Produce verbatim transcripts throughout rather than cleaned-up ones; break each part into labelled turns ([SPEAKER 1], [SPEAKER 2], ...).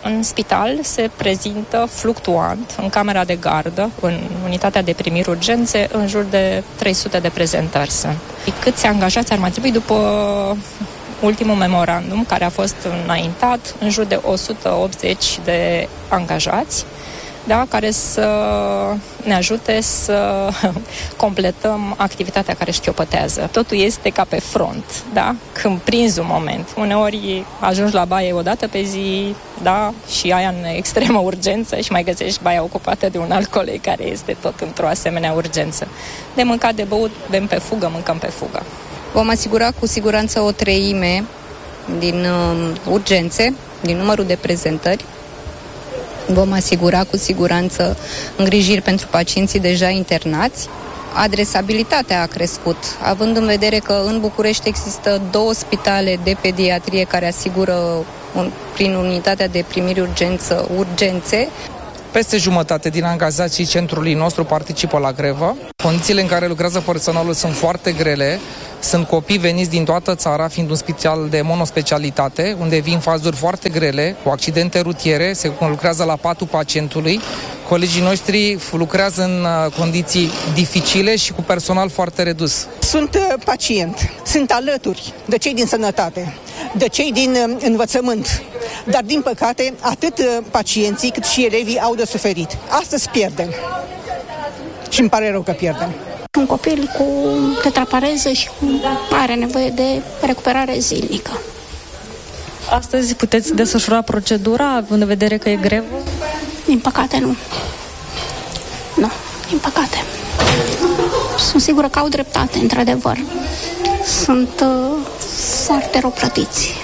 [SPEAKER 1] În spital se prezintă fluctuant, în camera de gardă, în unitatea de primiri urgențe, în jur de trei sute de prezentări sunt. Câți angajați ar mai trebui după ultimul memorandum care a fost înaintat, în jur de o sută optzeci de angajați, da, care să ne ajute să completăm activitatea care șchiopătează. Totul este ca pe front, da? Când prinzi un moment. Uneori ajungi la baie o dată pe zi, da? Și aia în extremă urgență și mai găsești baia ocupată de un alt coleg care este tot într-o asemenea urgență. De mâncat, de băut, bem pe fugă, mâncăm pe fugă.
[SPEAKER 2] Vom asigura cu siguranță o treime din uh, urgențe, din numărul de prezentări. Vom asigura cu siguranță îngrijiri pentru pacienții deja internați. Adresabilitatea a crescut, având în vedere că în București există două spitale de pediatrie care asigură un, prin unitatea de primiri urgență urgențe.
[SPEAKER 3] Peste jumătate din angajații centrului nostru participă la grevă. Condițiile în care lucrează personalul sunt foarte grele. Sunt copii veniți din toată țara, fiind un spital de monospecialitate, unde vin fazuri foarte grele, cu accidente rutiere, se lucrează la patul pacientului. Colegii noștri lucrează în condiții dificile și cu personal foarte redus.
[SPEAKER 4] Sunt pacient, sunt alături de cei din sănătate, de cei din învățământ, dar din păcate atât pacienții cât și elevii au de suferit. Astăzi pierdem și îmi pare rău că pierdem.
[SPEAKER 5] Un copil cu tetrapareză și cu are nevoie de recuperare zilnică.
[SPEAKER 6] Astăzi puteți desfășura procedura, având în vedere că e grevă?
[SPEAKER 5] Din păcate nu. Nu, din păcate. Sunt sigură că au dreptate, într-adevăr. Sunt uh, foarte rău plătiți.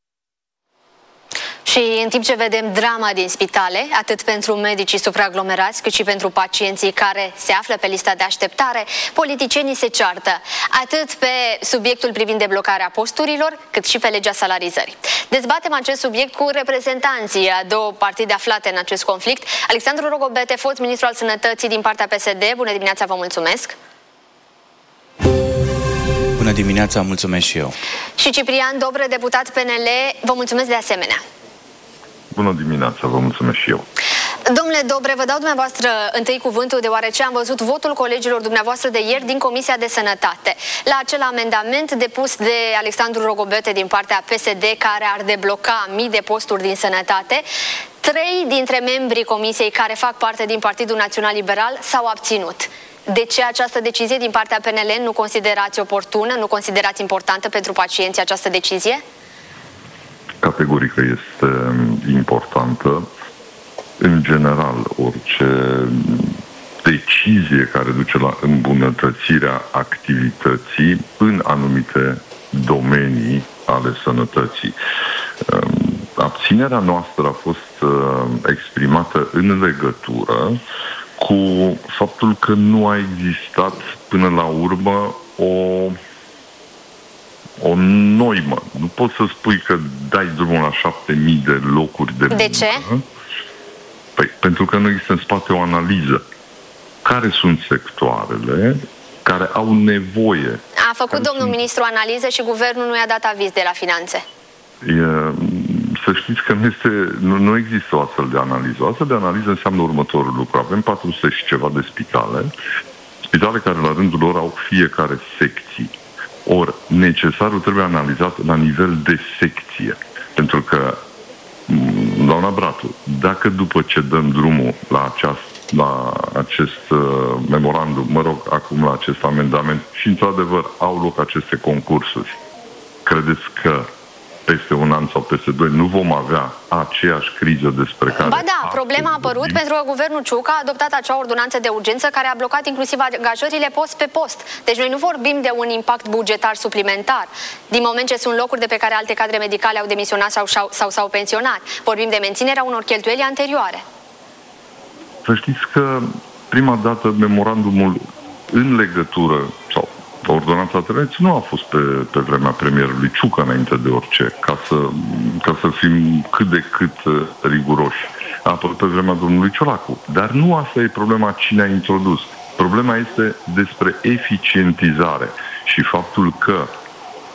[SPEAKER 7] Și în timp ce vedem drama din spitale, atât pentru medicii supraaglomerați, cât și pentru pacienții care se află pe lista de așteptare, politicienii se ceartă, atât pe subiectul privind deblocarea posturilor, cât și pe legea salarizării. Dezbatem acest subiect cu reprezentanții a două partide aflate în acest conflict. Alexandru Rogobete, fost ministru al Sănătății din partea P S D. Bună dimineața, vă mulțumesc!
[SPEAKER 8] Bună dimineața, mulțumesc și eu! Și
[SPEAKER 7] Ciprian Dobre, deputat P N L, vă mulțumesc de asemenea!
[SPEAKER 9] Bună dimineața, vă mulțumesc și eu.
[SPEAKER 7] Domnule Dobre, vă dau dumneavoastră întâi cuvântul, deoarece am văzut votul colegilor dumneavoastră de ieri din Comisia de Sănătate la acel amendament depus de Alexandru Rogobete din partea P S D, care ar debloca mii de posturi din sănătate. Trei dintre membrii Comisiei care fac parte din Partidul Național Liberal s-au abținut. De ce această decizie din partea P N L? Nu considerați oportună? Nu considerați importantă pentru pacienții această decizie?
[SPEAKER 9] Categoric este importantă. În general, orice decizie care duce la îmbunătățirea activității în anumite domenii ale sănătății. Abținerea noastră a fost exprimată în legătură cu faptul că nu a existat până la urmă o o noimă. Nu poți să spui că dai drumul la șapte mii de locuri de muncă.
[SPEAKER 7] De ce?
[SPEAKER 9] Păi, pentru că nu există în spate o analiză. Care sunt sectoarele care au nevoie?
[SPEAKER 7] A făcut domnul sunt... ministru analiză și guvernul nu i-a dat aviz de la finanțe.
[SPEAKER 9] E, să știți că nu, este, nu, nu există o astfel de analiză. O astfel de analiză înseamnă următorul lucru. Avem patru sute și ceva de spitale, spitale care la rândul lor au fiecare secții. Ori, necesarul trebuie analizat la nivel de secție. Pentru că, doamna Bratu, dacă după ce dăm drumul la, aceast, la acest uh, memorandum, mă rog, acum la acest amendament, și într-adevăr au loc aceste concursuri, credeți că peste un an sau peste doi nu vom avea aceeași criză despre care...
[SPEAKER 7] Ba da, problema a apărut pentru că guvernul Ciucă a adoptat acea ordonanță de urgență care a blocat inclusiv angajările post pe post. Deci noi nu vorbim de un impact bugetar suplimentar, din moment ce sunt locuri de pe care alte cadre medicale au demisionat sau, sau, sau s-au pensionat. Vorbim de menținerea unor cheltuieli anterioare.
[SPEAKER 9] Să știți că prima dată memorandumul în legătură, sau ordonanța Tăreț nu a fost pe, pe vremea premierului Ciucă înainte de orice, ca să, ca să fim cât de cât riguroși. A apărut pe vremea domnului Ciolacu. Dar nu asta e problema cine a introdus. Problema este despre eficientizare și faptul că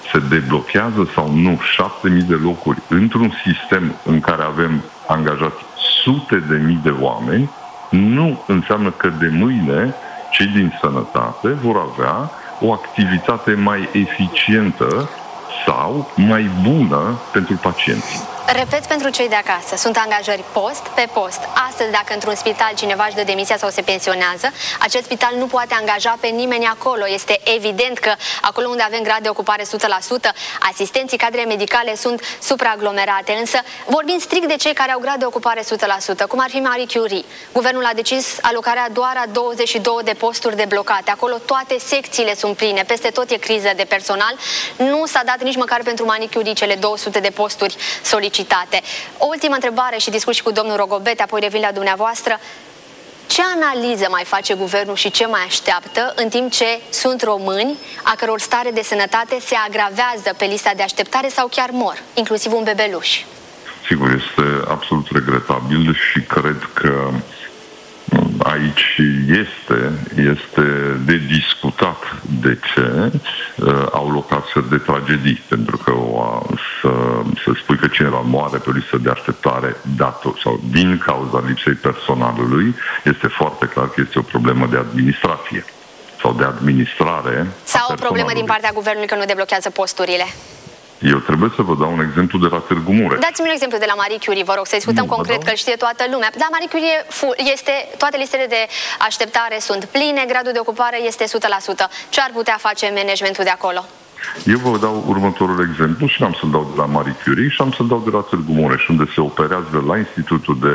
[SPEAKER 9] se deblochează sau nu șapte mii de locuri într-un sistem în care avem angajați sute de mii de oameni, nu înseamnă că de mâine cei din sănătate vor avea o activitate mai eficientă sau mai bună pentru pacienți.
[SPEAKER 7] Repet pentru cei de acasă, sunt angajări post pe post. Astăzi, dacă într-un spital cineva își dă demisia sau se pensionează, acest spital nu poate angaja pe nimeni acolo. Este evident că acolo unde avem grad de ocupare o sută la sută, asistenții, cadrele medicale sunt supraaglomerate. Însă vorbim strict de cei care au grad de ocupare o sută la sută, cum ar fi Marie Curie. Guvernul a decis alocarea doar a douăzeci și două de posturi deblocate. Acolo toate secțiile sunt pline, peste tot e criză de personal. Nu s-a dat nici măcar pentru Marie Curie cele două sute de posturi solicitate. O ultimă întrebare și discut și cu domnul Rogobete, apoi revin la dumneavoastră. Ce analiză mai face guvernul și ce mai așteaptă în timp ce sunt români a căror stare de sănătate se agravează pe lista de așteptare sau chiar mor, inclusiv un bebeluș?
[SPEAKER 9] Sigur, este absolut regretabil și cred că aici este, este de discutat de ce uh, au loc astfel de tragedii, pentru că o, să, să spui că cineva moare pe o listă de așteptare dator, sau din cauza lipsei personalului, este foarte clar că este o problemă de administrație sau de administrare.
[SPEAKER 7] Sau o problemă din partea guvernului că nu deblochează posturile.
[SPEAKER 9] Eu trebuie să vă dau un exemplu de la Târgu Mureș.
[SPEAKER 7] Dați-mi un exemplu de la Marie Curie, vă rog, să discutăm nu, concret, că știe toată lumea. Da, Marie Curie este, toate listele de așteptare sunt pline, gradul de ocupare este o sută la sută. Ce ar putea face managementul de acolo?
[SPEAKER 9] Eu vă dau următorul exemplu și am să-l dau de la Marie Curie și am să-l dau de la Târgu Mureș, unde se operează la Institutul de,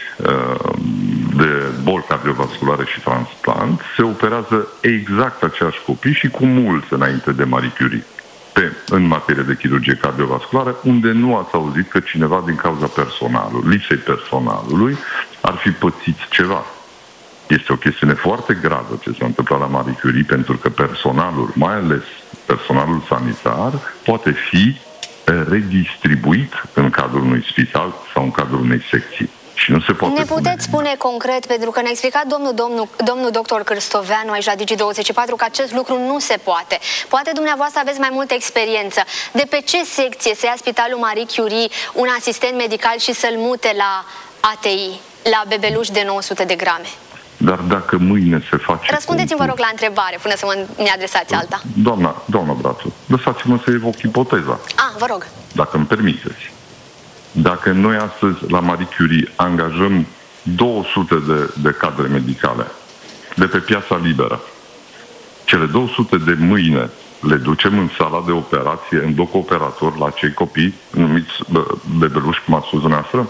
[SPEAKER 9] de boli cardiovasculare și transplant, se operează exact aceiași copii și cu mulți înainte de Marie Curie. Pe, în materie de chirurgie cardiovasculară, unde nu ați auzit că cineva din cauza personalului, lipsei personalului, ar fi pățit ceva. Este o chestiune foarte gravă ce s-a întâmplat la Marie Curie, pentru că personalul, mai ales personalul sanitar, poate fi redistribuit în cadrul unui spital sau în cadrul unei secții. Și nu se poate
[SPEAKER 7] ne puteți spune, spune concret, pentru că ne-a explicat domnul, domnul, domnul doctor Cârstoveanu aici la Digi douăzeci și patru că acest lucru nu se poate. Poate dumneavoastră aveți mai multă experiență. De pe ce secție să ia Spitalul Marie Curie un asistent medical și să-l mute la A T I, la bebeluș de nouă sute de grame?
[SPEAKER 9] Dar dacă mâine se face...
[SPEAKER 7] Răspundeți-mi, vă rog, la întrebare, până să mă ne adresați alta.
[SPEAKER 9] Doamna, doamna Brațu, lăsați-mă să evoc ipoteza.
[SPEAKER 7] Ah, vă rog.
[SPEAKER 9] Dacă îmi permiteți. Dacă noi astăzi la Marie Curie angajăm două sute de, de cadre medicale de pe piața liberă, cele două sute de mâine le ducem în sala de operație, în bloc operator, la cei copii numiți bebeluși, cum ați spus dumneavoastră?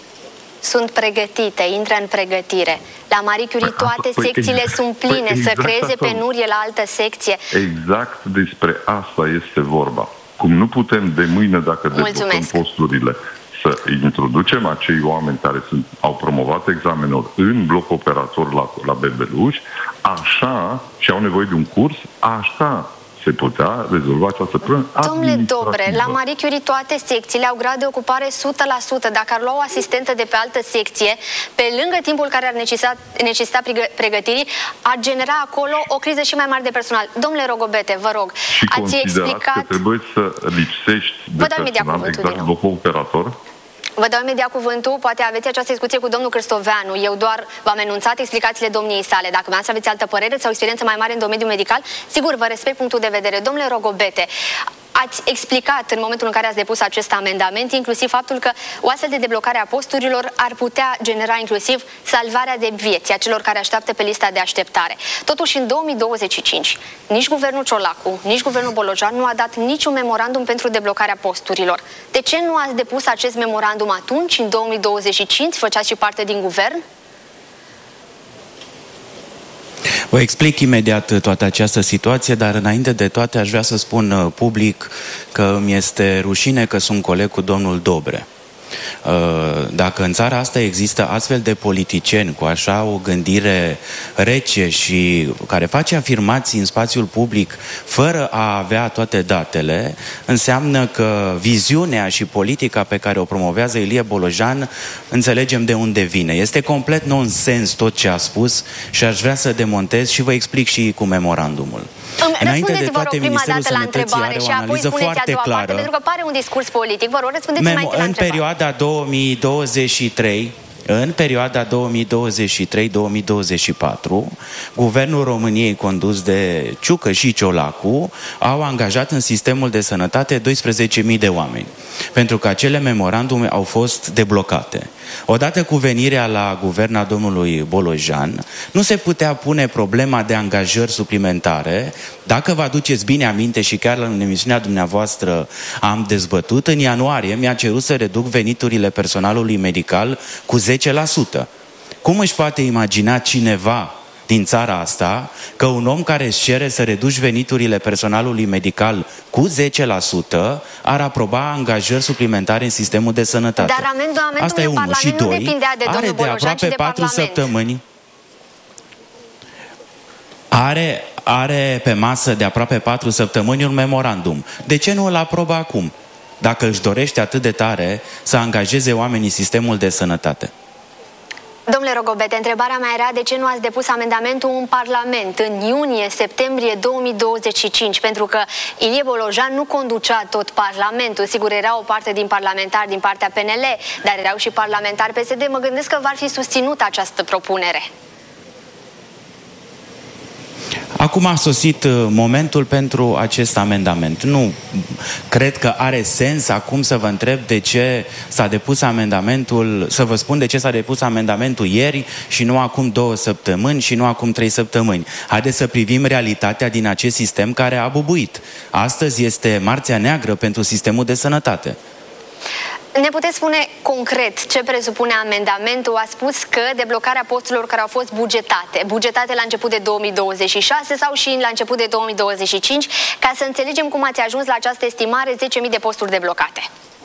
[SPEAKER 7] Sunt pregătite, intră în pregătire. La Marie Curie păi, toate păi, secțiile exact, sunt pline, păi, exact să creeze asta. Penurie la altă secție.
[SPEAKER 9] Exact despre asta este vorba. Cum nu putem de mâine, dacă deblocăm posturile, să introducem acei oameni care sunt, au promovat examenul în bloc operator la, la bebeluși, așa, și au nevoie de un curs, așa se putea rezolva această problemă.
[SPEAKER 7] Domnule Dobre, la Marie Curie toate secțiile au grad de ocupare o sută la sută. Dacă ar lua o asistentă de pe altă secție, pe lângă timpul care ar necesita, necesita pregătirii, ar genera acolo o criză și mai mare de personal. Domnule Rogobete, vă rog,
[SPEAKER 9] și
[SPEAKER 7] ați explicat...
[SPEAKER 9] că trebuie să lipsești de personal exact bloc operator?
[SPEAKER 7] Vă dau imediat cuvântul, poate aveți această discuție cu domnul Cârstoveanu. Eu doar v-am enunțat explicațiile domniei sale. Dacă mai aveți altă părere sau experiență mai mare în domeniul medical, sigur, vă respect punctul de vedere. Domnule Rogobete, ați explicat în momentul în care ați depus acest amendament, inclusiv faptul că o astfel de deblocare a posturilor ar putea genera inclusiv salvarea de vieți a celor care așteaptă pe lista de așteptare. Totuși, în două mii douăzeci și cinci, nici guvernul Ciolacu, nici guvernul Bolojan nu a dat niciun memorandum pentru deblocarea posturilor. De ce nu ați depus acest memorandum atunci, în două mii douăzeci și cinci? Făceați și parte din guvern?
[SPEAKER 8] Vă explic imediat toată această situație, dar înainte de toate aș vrea să spun public că îmi este rușine că sunt coleg cu domnul Dobre. Dacă în țara asta există astfel de politicieni cu așa o gândire rece și care face afirmații în spațiul public fără a avea toate datele, înseamnă că viziunea și politica pe care o promovează Ilie Bolojan înțelegem de unde vine. Este complet nonsens tot ce a spus și aș vrea să demontez și vă explic și cu memorandumul.
[SPEAKER 7] Răspundeți, vă rog, prima dată la întrebare și apoi spuneți a doua parte, pentru că pare un discurs politic. Vă rog, răspundeți mai întâi la
[SPEAKER 8] întrebare. În perioada două mii douăzeci și trei, în perioada două mii douăzeci și trei două mii douăzeci și patru, Guvernul României, condus de Ciucă și Ciolacu, au angajat în sistemul de sănătate doisprezece mii de oameni, pentru că acele memorandume au fost deblocate. Odată cu venirea la guvern a domnului Bolojan, nu se putea pune problema de angajări suplimentare. Dacă vă aduceți bine aminte și chiar în emisiunea dumneavoastră am dezbătut, în ianuarie mi-a cerut să reduc veniturile personalului medical cu zece la sută. Cum își poate imagina cineva din țara asta că un om care își cere să reduci veniturile personalului medical cu zece la sută ar aproba angajări suplimentare în sistemul de sănătate?
[SPEAKER 7] Dar amendamentul
[SPEAKER 8] Asta e
[SPEAKER 7] în
[SPEAKER 8] unul.
[SPEAKER 7] Parlament
[SPEAKER 8] Și doi,
[SPEAKER 7] nu depindea de domnul
[SPEAKER 8] are de
[SPEAKER 7] Bolojan,
[SPEAKER 8] aproape
[SPEAKER 7] ci de
[SPEAKER 8] patru
[SPEAKER 7] Parlament.
[SPEAKER 8] săptămâni are, are pe masă de aproape patru săptămâni un memorandum. De ce nu îl aprobă acum, dacă își dorește atât de tare să angajeze oamenii în sistemul de sănătate?
[SPEAKER 7] Domnule Rogobete, întrebarea mea era de ce nu ați depus amendamentul în Parlament în iunie-septembrie două mii douăzeci și cinci, pentru că Ilie Bolojan nu conducea tot Parlamentul. Sigur, era o parte din parlamentari din partea P N L, dar erau și parlamentari P S D. Mă gândesc că v-ar fi susținut această propunere.
[SPEAKER 8] Acum a sosit momentul pentru acest amendament. Nu cred că are sens acum să vă întreb de ce s-a depus amendamentul, să vă spun de ce s-a depus amendamentul ieri și nu acum două săptămâni și nu acum trei săptămâni. Haideți să privim realitatea din acest sistem care a bubuit. Astăzi este marțea neagră pentru sistemul de sănătate.
[SPEAKER 7] Ne puteți spune concret ce presupune amendamentul? A spus că deblocarea posturilor care au fost bugetate, bugetate la început de două mii douăzeci și șase sau și la început de două mii douăzeci și cinci, ca să înțelegem cum ați ajuns la această estimare, zece mii de posturi deblocate.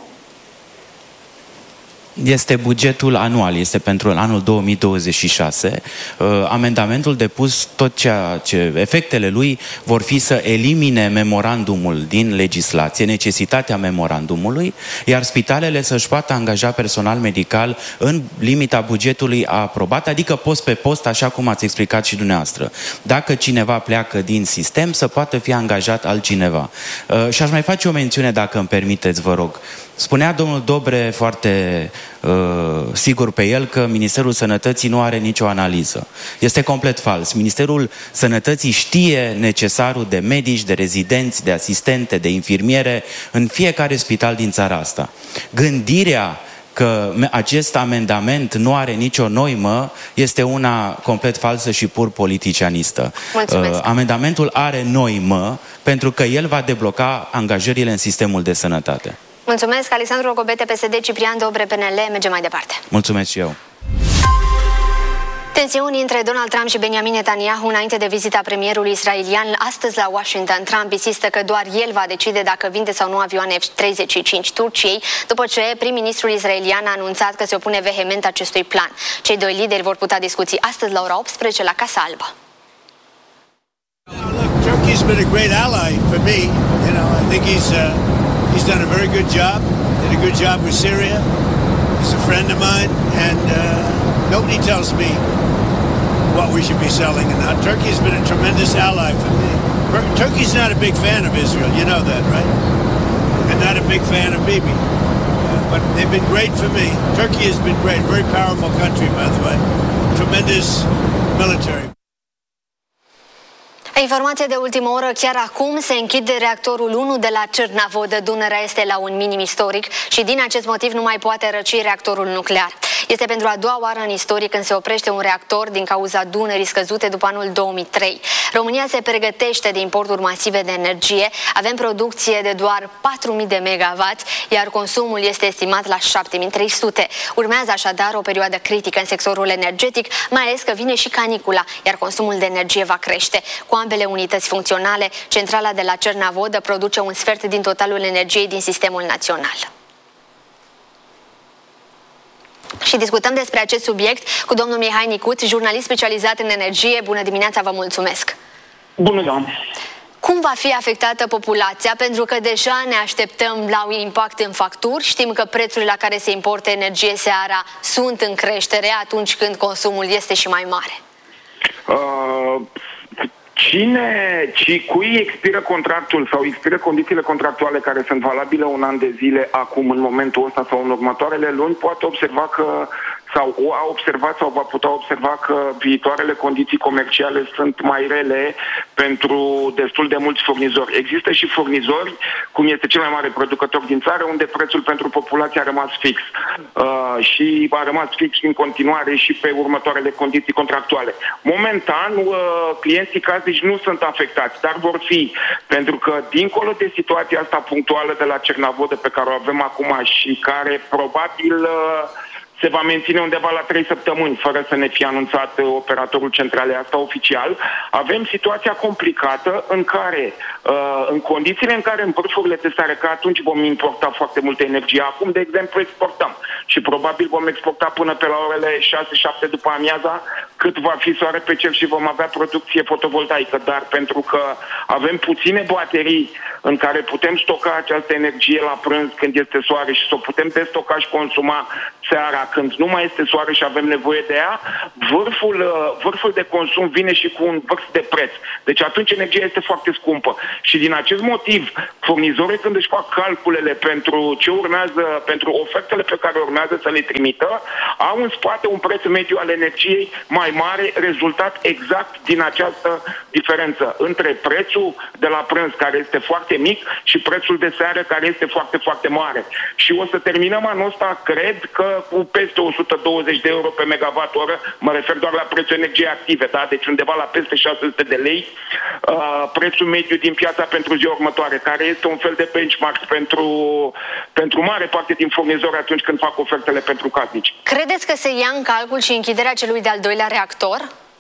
[SPEAKER 8] Este bugetul anual, este pentru anul două mii douăzeci și șase. Uh, amendamentul depus, tot ceea ce efectele lui vor fi să elimine memorandumul din legislație, necesitatea memorandumului, iar spitalele să-și poată angaja personal medical în limita bugetului aprobat, adică post pe post, așa cum ați explicat și dumneavoastră. Dacă cineva pleacă din sistem, să poată fi angajat altcineva. Uh, și aș mai face o mențiune, dacă îmi permiteți, vă rog. Spunea domnul Dobre foarte uh, sigur pe el că Ministerul Sănătății nu are nicio analiză. Este complet fals. Ministerul Sănătății știe necesarul de medici, de rezidenți, de asistente, de infirmiere în fiecare spital din țara asta. Gândirea că acest amendament nu are nicio noimă este una complet falsă și pur politicianistă.
[SPEAKER 7] Mulțumesc.
[SPEAKER 8] Uh, amendamentul are noimă pentru că el va debloca angajările în sistemul de sănătate.
[SPEAKER 7] Mulțumesc, Alexandru Rogobete, P S D, Ciprian Dobre, P N L. Mergem mai departe.
[SPEAKER 8] Mulțumesc și eu.
[SPEAKER 7] Tensiuni între Donald Trump și Benjamin Netanyahu înainte de vizita premierului israelian astăzi la Washington. Trump insistă că doar el va decide dacă vinde sau nu avioane F treizeci și cinci Turciei, după ce prim-ministrul israelian a anunțat că se opune vehement acestui plan. Cei doi lideri vor putea discuții astăzi la ora optsprezece la Casa Albă.
[SPEAKER 10] Turkey's been a great ally for me. You know, I think he's uh, he's done a very good job. Did a good job with Syria. He's a friend of mine, and uh, nobody tells me what we should be selling and not. Turkey's been a tremendous ally for me. Turkey's not a big fan of Israel. You know that, right? And not a big fan of Bibi. Uh, but they've been great for me. Turkey has been great. Very powerful country, by the way. Tremendous military.
[SPEAKER 7] Informație de ultimă oră, chiar acum se închide reactorul unu de la Cernavodă. Dunărea este la un minim istoric și din acest motiv nu mai poate răci reactorul nuclear. Este pentru a doua oară în istorie când se oprește un reactor din cauza Dunării scăzute după anul două mii trei. România se pregătește de importuri masive de energie. Avem producție de doar patru mii de megawatts, iar consumul este estimat la șapte mii trei sute. Urmează așadar o perioadă critică în sectorul energetic, mai ales că vine și canicula, iar consumul de energie va crește. Cu ambele unități funcționale, centrala de la Cernavodă produce un sfert din totalul energiei din sistemul național. Și discutăm despre acest subiect cu domnul Mihai Nicuț, jurnalist specializat în energie. Bună dimineața, vă mulțumesc!
[SPEAKER 11] Bună, doamne!
[SPEAKER 7] Cum va fi afectată populația? Pentru că deja ne așteptăm la un impact în facturi. Știm că prețurile la care se importă energie seara sunt în creștere atunci când consumul este și mai mare.
[SPEAKER 11] Uh... Cine, ci cui expiră contractul sau expiră condițiile contractuale care sunt valabile un an de zile acum, în momentul ăsta sau în următoarele luni, poate observa că sau o a observat sau va putea observa că viitoarele condiții comerciale sunt mai rele pentru destul de mulți furnizori. Există și furnizori, cum este cel mai mare producător din țară, unde prețul pentru populație a rămas fix. Uh, și a rămas fix în continuare și pe următoarele condiții contractuale. Momentan, uh, clienții casnici nu sunt afectați, dar vor fi, pentru că dincolo de situația asta punctuală de la Cernavodă pe care o avem acum și care probabil uh, se va menține undeva la trei săptămâni, fără să ne fie anunțat operatorul centralei asta oficial. Avem situația complicată în care, în condițiile în care în vârfurile de seară, că atunci vom importa foarte multă energie, acum, de exemplu, exportăm și probabil vom exporta până pe la orele șase șapte după amiaza, cât va fi soare pe cer și vom avea producție fotovoltaică, dar pentru că avem puține baterii în care putem stoca această energie la prânz când este soare și să o putem destoca și consuma seara când nu mai este soare și avem nevoie de ea, vârful, vârful de consum vine și cu un vârf de preț. Deci atunci energia este foarte scumpă. Și din acest motiv, furnizorii când își fac calculele pentru ce urmează, pentru ofertele pe care urmează să le trimită, au în spate un preț mediu al energiei mai mare, rezultat exact din această diferență între prețul de la prânz, care este foarte mic, și prețul de seară, care este foarte, foarte mare. Și o să terminăm anul ăsta, cred că cu peste o sută douăzeci de euro pe megawatt oră, mă refer doar la prețul energiei active, da? Deci undeva la peste șase sute de lei, uh, prețul mediu din piața pentru ziua următoare, care este un fel de benchmark pentru, pentru mare parte din furnizori atunci când fac ofertele pentru casnici.
[SPEAKER 7] Credeți că se ia în calcul și închiderea celui de-al doilea reactor?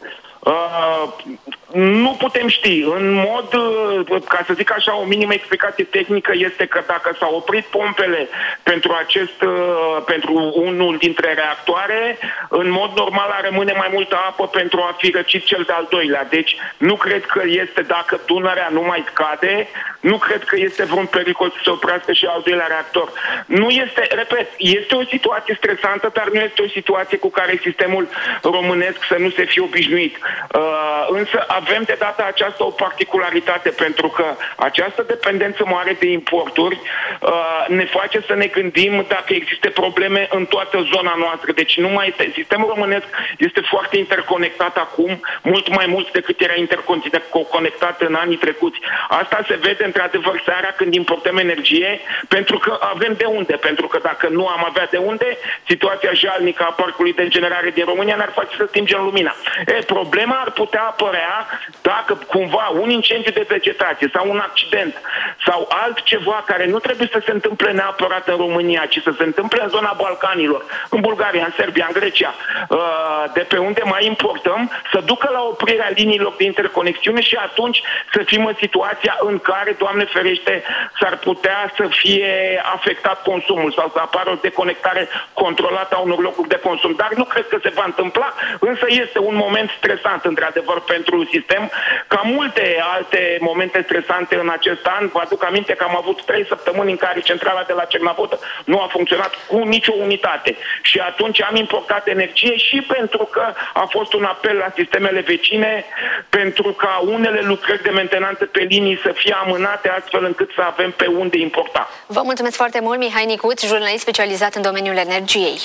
[SPEAKER 11] Uh, nu putem ști. În mod, uh, ca să zic așa, o minimă explicație tehnică este că dacă s-au oprit pompele pentru acest, uh, pentru unul dintre reactoare, în mod normal ar rămâne mai multă apă pentru a fi răcit cel de-al doilea. Deci nu cred că este, dacă Dunărea nu mai scade, nu cred că este vreun pericol să se oprească și al doilea reactor. Nu este, repet, este o situație stresantă, dar nu este o situație cu care sistemul românesc să nu se fie obișnuit. Uh, însă avem de data aceasta o particularitate, pentru că această dependență mare de importuri uh, ne face să ne gândim dacă există probleme în toată zona noastră. Deci nu mai este, sistemul românesc este foarte interconectat acum, mult mai mult decât era interconectat în anii trecuți. Asta se vede într-adevăr seara când importăm energie, pentru că avem de unde, pentru că dacă nu am avea de unde, situația jalnică a parcului de generare din România ne-ar face să stingem lumina. E, problema ar putea apărea dacă cumva un incendiu de vegetație sau un accident sau altceva care nu trebuie să se întâmple neapărat în România, ci să se întâmple în zona Balcanilor, în Bulgaria, în Serbia, în Grecia, de pe unde mai importăm, să ducă la oprirea liniilor de interconexiune și atunci să fim în situația în care, Doamne ferește, s-ar putea să fie afectat consumul sau să apară o deconectare controlată a unor locuri de consum. Dar nu cred că se va întâmpla, însă este un moment stresant, într-adevăr, pentru sistem, ca multe alte momente stresante în acest an. Vă aduc aminte că am avut trei săptămâni în care centrala de la Cernavodă nu a funcționat cu nicio unitate. Și atunci am importat energie și pentru că a fost un apel la sistemele vecine pentru ca unele lucrări de mentenanță pe linii să fie amânate, astfel încât să avem pe unde importa.
[SPEAKER 7] Vă mulțumesc foarte mult, Mihai Nicuț, jurnalist specializat în domeniul energiei.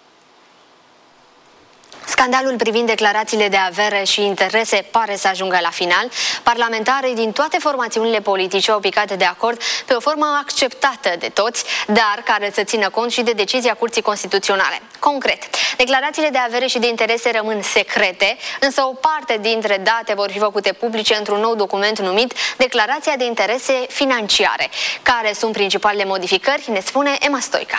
[SPEAKER 7] Scandalul privind declarațiile de avere și interese pare să ajungă la final. Parlamentarii din toate formațiunile politice au picat de acord pe o formă acceptată de toți, dar care să țină cont și de decizia Curții Constituționale. Concret, declarațiile de avere și de interese rămân secrete, însă o parte dintre date vor fi făcute publice într-un nou document numit Declarația de Interese Financiare. Care sunt principalele modificări, ne spune Emma Stoica.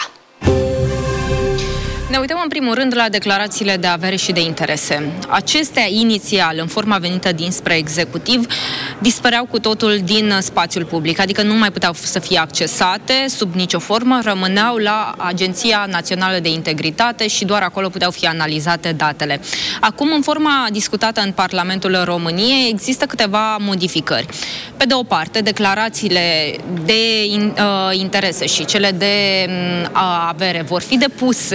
[SPEAKER 1] Ne uităm în primul rând la declarațiile de avere și de interese. Acestea, inițial, în forma venită dinspre executiv, dispăreau cu totul din spațiul public, adică nu mai puteau să fie accesate sub nicio formă, rămâneau la Agenția Națională de Integritate și doar acolo puteau fi analizate datele. Acum, în forma discutată în Parlamentul României, există câteva modificări. Pe de o parte, declarațiile de in, uh, interese și cele de uh, avere vor fi depuse la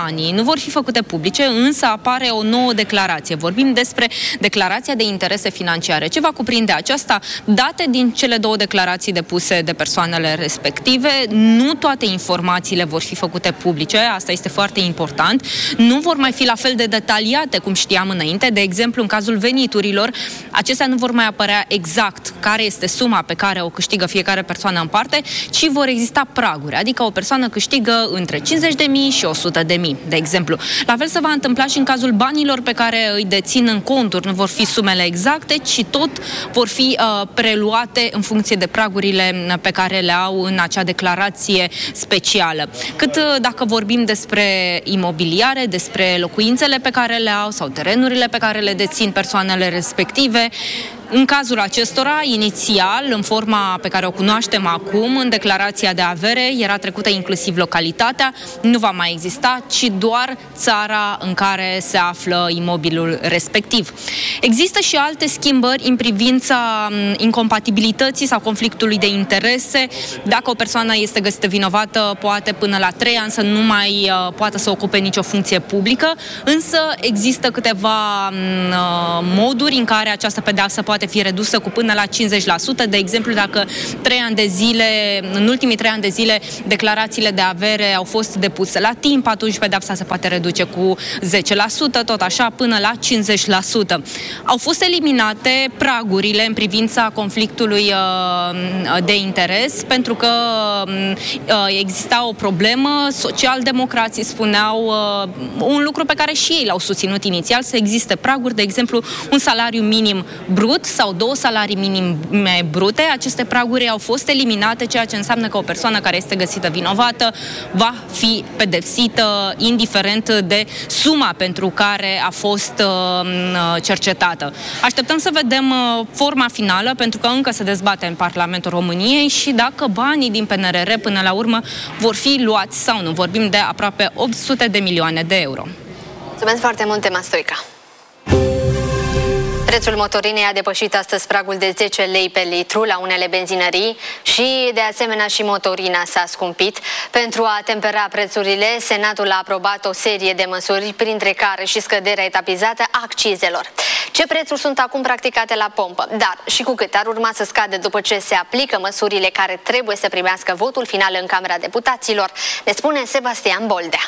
[SPEAKER 12] banii nu vor fi făcute publice, însă apare o nouă declarație. Vorbim despre declarația de interese financiare. Ce va cuprinde aceasta? Date din cele două declarații depuse de persoanele respective. Nu toate informațiile vor fi făcute publice, asta este foarte important. Nu vor mai fi la fel de detaliate cum știam înainte. De exemplu, în cazul veniturilor, acestea nu vor mai apărea exact care este suma pe care o câștigă fiecare persoană în parte, ci vor exista praguri, adică o persoană câștigă între cincizeci de mii și o sută de mii, de exemplu. La fel se va întâmpla și în cazul banilor pe care îi dețin în conturi. Nu vor fi sumele exacte, ci tot vor fi uh, preluate în funcție de pragurile pe care le au în acea declarație specială. Cât uh, dacă vorbim despre imobiliare, despre locuințele pe care le au sau terenurile pe care le dețin persoanele respective, în cazul acestora, inițial, în forma pe care o cunoaștem acum, în declarația de avere, era trecută inclusiv localitatea, nu va mai exista, ci doar țara în care se află imobilul respectiv. Există și alte schimbări în privința incompatibilității sau conflictului de interese. Dacă o persoană este găsită vinovată, poate până la trei ani să nu mai uh, poată să ocupe nicio funcție publică, însă există câteva uh, moduri în care această pedeapsă poate fi redusă cu până la cincizeci la sută. De exemplu, dacă trei ani de zile, în ultimii trei ani de zile, declarațiile de avere au fost depuse la timp, atunci pedeapsa se poate reduce cu zece la sută, tot așa, până la cincizeci la sută. Au fost eliminate pragurile în privința conflictului de interes, pentru că exista o problemă. Socialdemocrații spuneau un lucru pe care și ei l-au susținut inițial, să existe praguri, de exemplu, un salariu minim brut sau două salarii minime brute. Aceste praguri au fost eliminate, ceea ce înseamnă că o persoană care este găsită vinovată va fi pedepsită indiferent de suma pentru care a fost uh, cercetată. Așteptăm să vedem uh, forma finală, pentru că încă se dezbate în Parlamentul României și dacă banii din P N R R până la urmă vor fi luați sau nu. Vorbim de aproape opt sute de milioane de euro.
[SPEAKER 7] Mulțumesc foarte mult, Tema Stoica. Prețul motorinei a depășit astăzi pragul de zece lei pe litru la unele benzinării și, de asemenea, și motorina s-a scumpit. Pentru a tempera prețurile, Senatul a aprobat o serie de măsuri, printre care și scăderea etapizată a accizelor. Ce prețuri sunt acum practicate la pompă? Dar și cu cât ar urma să scadă după ce se aplică măsurile care trebuie să primească votul final în Camera Deputaților, ne spune Sebastian Boldea.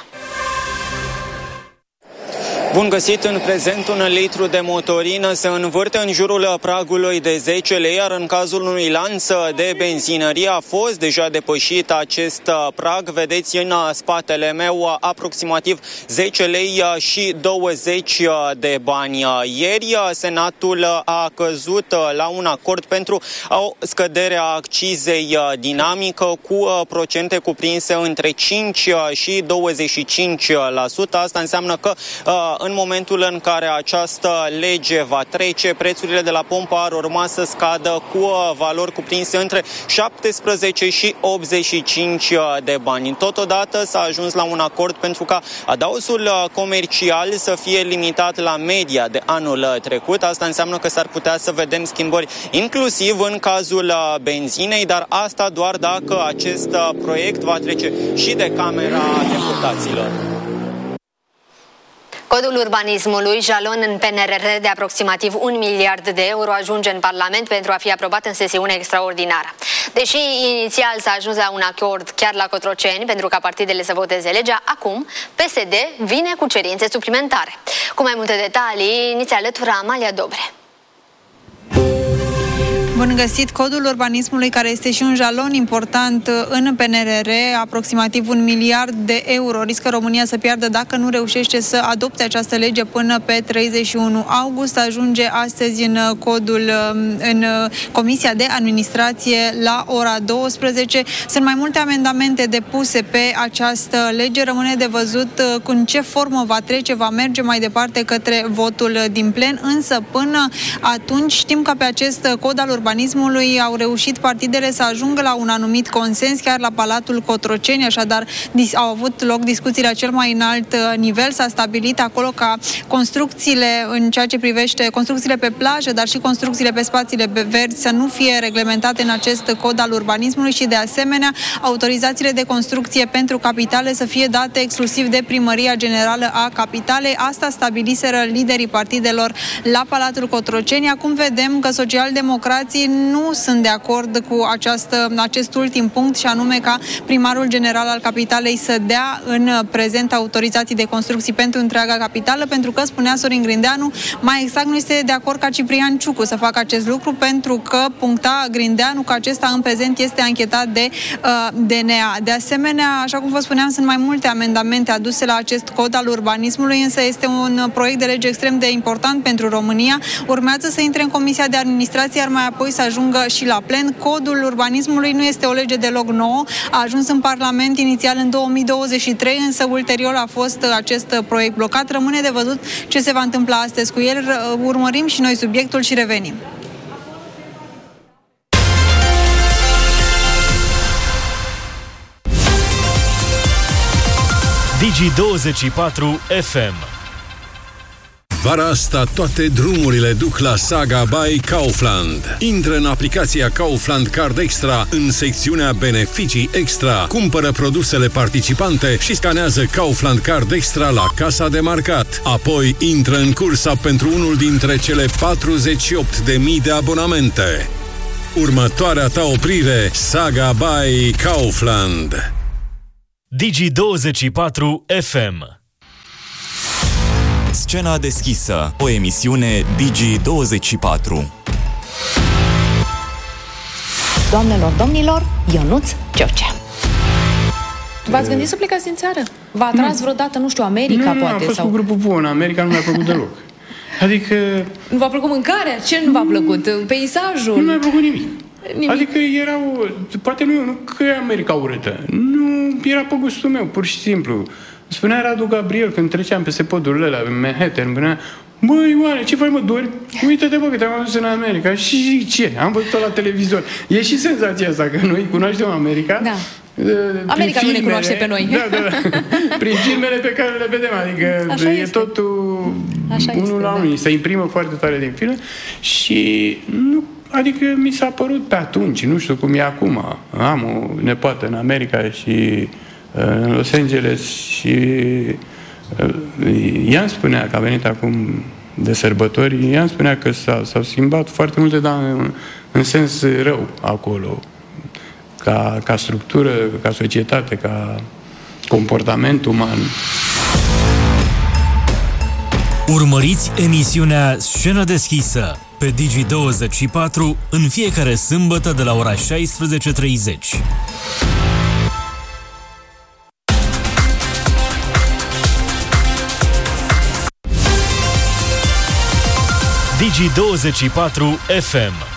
[SPEAKER 13] Bun găsit! În prezent, un litru de motorină se învârte în jurul pragului de zece lei, iar în cazul unui lanț de benzinărie a fost deja depășit acest prag. Vedeți în spatele meu aproximativ zece lei și douăzeci de bani. Ieri, Senatul a căzut la un acord pentru o scădere a accizei dinamică cu procente cuprinse între cinci și douăzeci și cinci la sută. Asta înseamnă că în momentul în care această lege va trece, prețurile de la pompă ar urma să scadă cu valori cuprinse între șaptesprezece și optzeci și cinci de bani. Totodată s-a ajuns la un acord pentru ca adausul comercial să fie limitat la media de anul trecut. Asta înseamnă că s-ar putea să vedem schimbări inclusiv în cazul benzinei, dar asta doar dacă acest proiect va trece și de Camera Deputaților.
[SPEAKER 7] Codul urbanismului, jalon în P N R R de aproximativ un miliard de euro, ajunge în Parlament pentru a fi aprobat în sesiune extraordinară. Deși inițial s-a ajuns la un acord chiar la Cotroceni pentru ca partidele să voteze legea, acum P S D vine cu cerințe suplimentare. Cu mai multe detalii, ni se alătură Amalia Dobre.
[SPEAKER 14] Bun găsit! Codul urbanismului, care este și un jalon important în P N R R, aproximativ un miliard de euro, riscă România să piardă dacă nu reușește să adopte această lege până pe treizeci și unu august. Ajunge astăzi în codul, în Comisia de Administrație la ora douăsprezece. Sunt mai multe amendamente depuse pe această lege. Rămâne de văzut în ce formă va trece, va merge mai departe către votul din plen, însă până atunci știm că pe acest cod al urbanismului urbanismului au reușit partidele să ajungă la un anumit consens chiar la Palatul Cotroceni, așadar au avut loc discuții la cel mai înalt nivel. S-a stabilit acolo ca construcțiile în ceea ce privește construcțiile pe plajă, dar și construcțiile pe spațiile verzi să nu fie reglementate în acest cod al urbanismului și de asemenea autorizațiile de construcție pentru capitale să fie date exclusiv de Primăria Generală a Capitalei. Asta stabiliseră liderii partidelor la Palatul Cotroceni. Acum vedem că socialdemocrații nu sunt de acord cu această, acest ultim punct și anume ca primarul general al capitalei să dea în prezent autorizații de construcții pentru întreaga capitală, pentru că, spunea Sorin Grindeanu, mai exact nu este de acord ca Ciprian Ciucu să facă acest lucru, pentru că puncta Grindeanu că acesta în prezent este anchetat de uh, D N A. De asemenea, așa cum vă spuneam, sunt mai multe amendamente aduse la acest cod al urbanismului, însă este un proiect de lege extrem de important pentru România. Urmează să intre în Comisia de Administrație, iar mai apoi să ajungă și la plen. Codul urbanismului nu este o lege deloc nouă. A ajuns în Parlament inițial în două mii douăzeci și trei, însă ulterior a fost acest proiect blocat. Rămâne de văzut ce se va întâmpla astăzi cu el. Urmărim și noi subiectul și revenim.
[SPEAKER 15] Digi douăzeci și patru F M.
[SPEAKER 16] Vara asta toate drumurile duc la Saga by Kaufland. Intră în aplicația Kaufland Card Extra în secțiunea Beneficii Extra. Cumpără produsele participante și scanează Kaufland Card Extra la casa de marcat. Apoi intră în cursa pentru unul dintre cele patruzeci și opt de mii de abonamente. Următoarea ta oprire, Saga by Kaufland.
[SPEAKER 15] Digi douăzeci și patru F M.
[SPEAKER 17] Scena deschisă, o emisiune Digi douăzeci și patru.
[SPEAKER 18] Doamnelor, domnilor, Ionuț George.
[SPEAKER 19] V-ați gândit să plecați din țară? V-a atras vreodată, nu știu, America,
[SPEAKER 20] nu,
[SPEAKER 19] poate?
[SPEAKER 20] Nu, am fost
[SPEAKER 19] sau...
[SPEAKER 20] cu grupul bun, America nu mi-a plăcut deloc. Adică...
[SPEAKER 19] Nu v-a plăcut mâncarea? Ce nu v-a plăcut? Peisajul?
[SPEAKER 20] Nu mi-a plăcut nimic.
[SPEAKER 19] nimic.
[SPEAKER 20] Adică erau... Poate nu, nu că e America urâtă. Nu, era pe gustul meu, pur și simplu. Spunea Radu Gabriel când treceam peste podurile alea în Manhattan, spunea: băi, oare, ce faci, mă, dori? Uite-te, bă, că te-am adus în America. Și ce? Am văzut-o la televizor. E și senzația asta, că noi cunoaștem America.
[SPEAKER 19] Da. America filmele, nu ne cunoaște pe noi.
[SPEAKER 20] Da, da, da. Prin filmele pe care le vedem. Adică așa e este. Totul așa unul este, la unul. Da. Se imprimă foarte tare din filme și nu... Adică mi s-a părut pe atunci, nu știu cum e acum. Am o nepoată în America și în Los Angeles și ea îmi spunea că a venit acum de sărbători, ea îmi spunea că s-au, s-au schimbat foarte multe, dar în, în sens rău acolo, ca, ca structură, ca societate, ca comportament uman.
[SPEAKER 15] Urmăriți emisiunea Scenă deschisă pe Digi douăzeci și patru în fiecare sâmbătă de la ora șaisprezece treizeci. Digi douăzeci și patru F M.